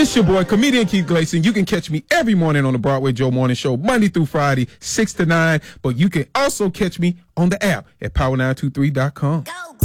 It's your boy, comedian Keith Gleason. You can catch me every morning on the Broadway Joe Morning Show, Monday through Friday, 6 to 9. But you can also catch me on the app at power923.com. Go.